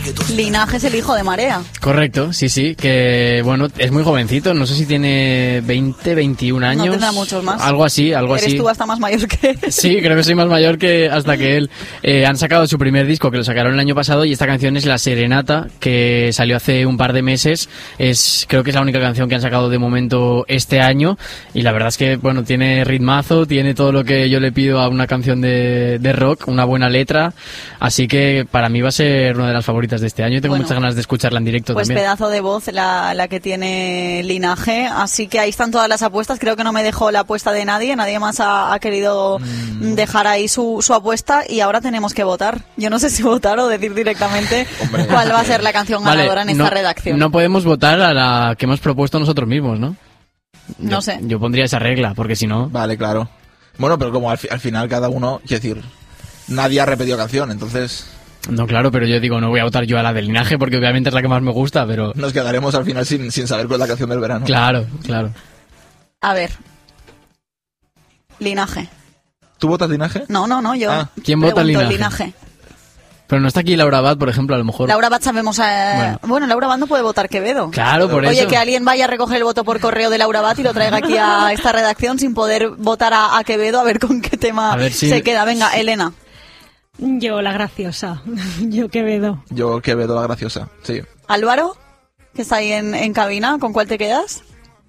Linaje es el hijo de Marea. Correcto, sí, que bueno, es muy jovencito, no sé si tiene 20, 21 años. No tendrá muchos más. Algo así. Eres tú hasta más mayor que él. Sí, creo que soy más mayor que hasta que él. Han sacado su primer disco, que lo sacaron el año pasado, y esta canción es La Serenata, que salió hace un par de meses. Creo que es la única canción que han sacado de momento este año, y la verdad es que, bueno, tiene ritmazo, tiene todo lo que yo le pido a una canción de rock, una buena letra, así que para mí va a ser una de las favoritas de este año y tengo muchas ganas de escucharla en directo pues también. Pedazo de voz la que tiene Linaje, así que ahí están todas las apuestas. Creo que no me dejó la apuesta de nadie más ha querido dejar ahí su apuesta, y ahora tenemos que votar. Yo no sé si votar o decir directamente cuál va a ser la canción ganadora en esta redacción. No podemos votar a la que hemos propuesto nosotros mismos, ¿no? No sé. Yo pondría esa regla, porque si no... Vale, claro. Bueno, pero como al final cada uno, quiero decir, nadie ha repetido canción, entonces... No, claro, pero yo digo, no voy a votar yo a la del Linaje porque obviamente es la que más me gusta, pero... Nos quedaremos al final sin saber cuál es la canción del verano. Claro. A ver. Linaje. ¿Tú votas Linaje? No, yo... ¿Quién vota Linaje? Pero no está aquí Laura Abad, por ejemplo, a lo mejor... Laura Abad sabemos... Bueno, Laura Abad no puede votar Quevedo. Claro, por eso. Oye, que alguien vaya a recoger el voto por correo de Laura Abad y lo traiga aquí a esta redacción sin poder votar a Quevedo, a ver con qué tema se queda. Venga, Elena. Yo, la graciosa. Yo, Quevedo. Yo, Quevedo, la graciosa, sí. Álvaro, que está ahí en cabina, ¿con cuál te quedas?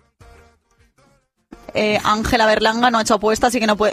Ángela Berlanga no ha hecho apuesta, así que no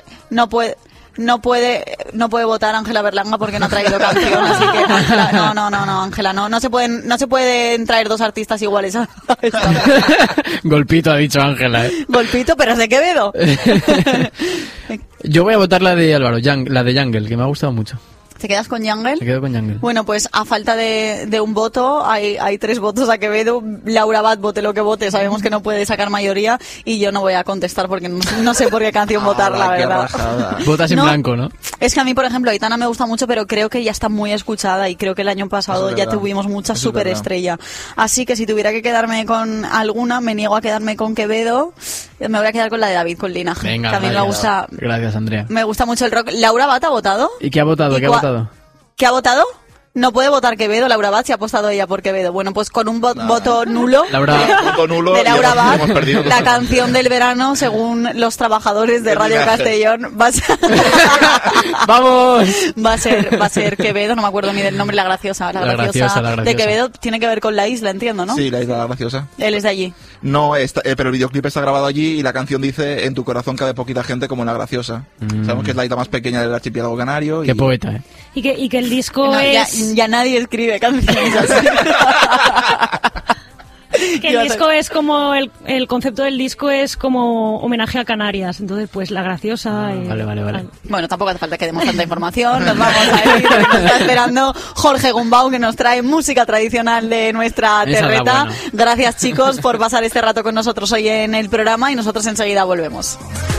puede votar Ángela Berlanga porque no ha traído canción, así que Ángela, no se pueden traer dos artistas iguales a esta. Golpito ha dicho Ángela, Golpito, pero es de Quevedo. Yo voy a votar la de Álvaro, la de Jungle, que me ha gustado mucho. ¿Te quedas con Jungle? Me quedo con Jungle. Bueno, pues a falta de un voto, hay 3 votos a Quevedo. Laura Abad, vote lo que vote, sabemos que no puede sacar mayoría, y yo no voy a contestar porque no sé por qué canción votar, la verdad. Votas en blanco, ¿no? Es que a mí, por ejemplo, Aitana me gusta mucho, pero creo que ya está muy escuchada, y creo que el año pasado ya tuvimos mucha superestrella. Así que si tuviera que quedarme con alguna, me niego a quedarme con Quevedo. Me voy a quedar con la de David, con Linaje. Venga, que a mí me gusta. Gracias, Andrea. Me gusta mucho el rock. ¿Laura Abad ha votado? ¿Y qué ha votado? ¿Qué ha votado? No puede votar Quevedo. Laura Abad se ha apostado ella por Quevedo. Bueno, pues con un voto nulo de Laura Abad, la canción del verano, según los trabajadores de Radio Castellón, va a ser Quevedo. No me acuerdo ni del nombre. La graciosa de Quevedo. Tiene que ver con la isla, entiendo, ¿no? Sí, la isla La Graciosa. Él es de allí. No, pero el videoclip está grabado allí y la canción dice: en tu corazón cabe poquita gente como en La Graciosa. Sabemos que es la isla más pequeña del archipiélago canario. Qué poeta, ¿eh? Y que el disco ya nadie escribe canciones así. Que el disco es como el concepto del disco es como homenaje a Canarias, entonces pues La Graciosa. Vale. Bueno, tampoco hace falta que demos tanta información. Nos vamos a ir, nos está esperando Jorge Gumbau, que nos trae música tradicional de nuestra terreta. Gracias, chicos, por pasar este rato con nosotros hoy en el programa, y nosotros enseguida volvemos.